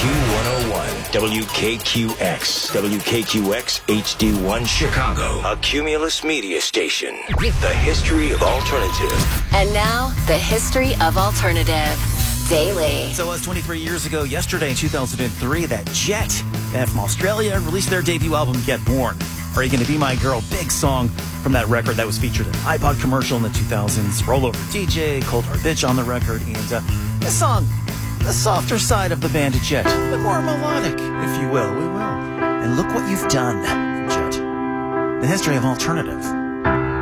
Q101, WKQX, WKQX HD1 Chicago, a Cumulus media station. The history of alternative. And now, the history of alternative. Daily. So it was 23 years ago yesterday in 2003 that Jet, from Australia, released their debut album, Get Born. Are You Gonna Be My Girl? Big song from that record that was featured in an iPod commercial in the 2000s. Rollover DJ, Cold Hard Bitch on the record. And this song, the softer side of the band Jet, a bit more melodic, if you will. We will. And look what you've done, Jet. The history of alternative.